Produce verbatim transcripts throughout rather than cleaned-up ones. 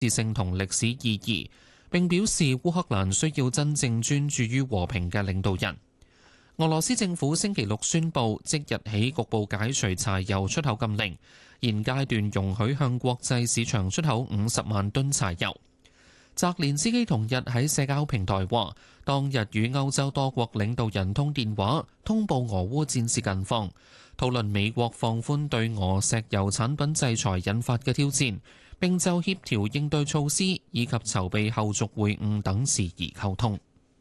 歷史性同歷史意義，並表示烏克蘭需要真正專注於和平嘅領導人。俄羅斯政府星期六宣布，即日起局部解除柴油出口禁令，現階段容許向國際市場出口五十萬噸柴油。澤連斯基同日喺社交平台話，當日與歐洲多國領導人通電話，通報俄烏戰事近況，討論美國放寬對俄石油產品制裁引發嘅挑戰，並就協調應對措施以及籌備後續會晤等事宜溝通。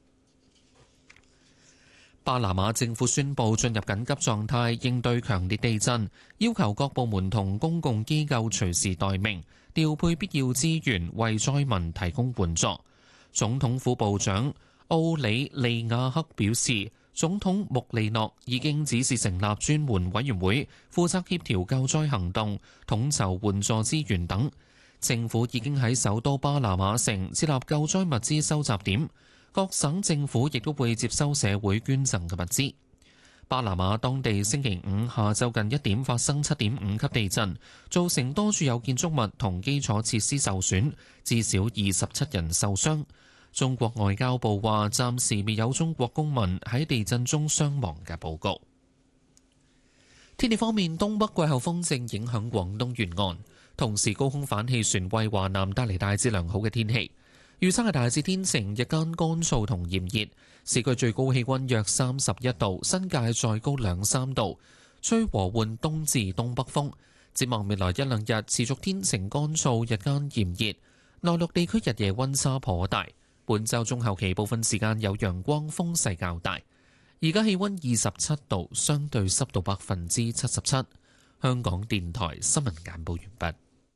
巴拿馬政府宣布進入緊急狀態，應對強烈地震，要求各部門同公共機構隨時待命，調配必要資源為災民提供援助。總統府部長奧里利亞克表示，總統穆利諾已經指示成立專門委員會，負責協調救災行動、統籌援助資源等。政府已經喺首都巴拿馬城設立救災物資收集點。各省政府亦都會接收社會捐贈嘅物資。巴拿馬當地星期五下晝近一點發生七點五級地震，造成多處有建築物同基礎設施受損，至少二十七人受傷。中國外交部話，暫時未有中國公民喺地震中傷亡嘅報告。天氣方面，東北季候風正影響廣東沿岸，同時高空反氣旋為華南帶嚟大致良好嘅天氣。預測係大致天晴，日間乾燥同炎熱，市區最高氣溫約三十一度，新界再高兩三度，吹和緩東至東北風。展望未來一兩日持續天晴乾燥，日間炎熱，內陸地區日夜溫差頗大。本週中後期部分時間有陽光，風勢較大。而家氣溫二十七度，相對濕度百分之七十七。香港電台新聞簡報完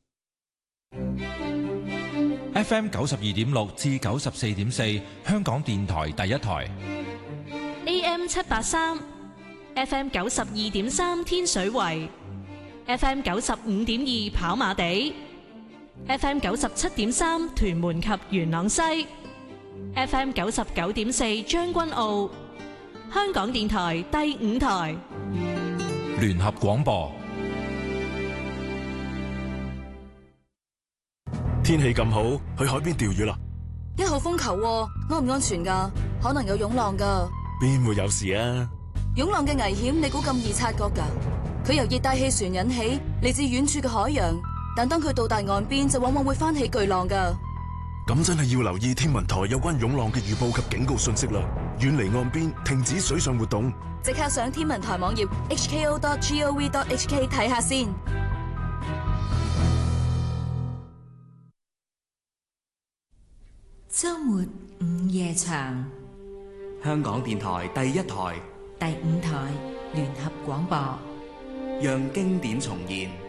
畢。 F M 九十二點六至九十四點四，香港電台第一台。 A M 七八三，F M 九十二點三天水圍，F M 九十五點二跑馬地，F M 九十七點三屯門及元朗西，F M 九十九點四將軍澳。香港電台第五台聯合廣播。 天氣咁好，去海邊釣魚啦！ 一號風球喎，安唔安全噶？可能有湧浪噶。 邊會有事啊？ 湧浪嘅危險，你估咁易察覺噶？佢由熱帶氣旋引起，嚟自遠處嘅海洋，但當佢到達岸邊，就往往會翻起巨浪噶。 咁真係要留意天文台有關湧浪嘅預報及警告信息啦！遠離岸邊，停止水上活動。 即刻上天文台網頁 h k o dot gov dot h k 睇下先。 周末午夜場， 香港電台第一台、 第五台聯合廣播， 讓經典重現。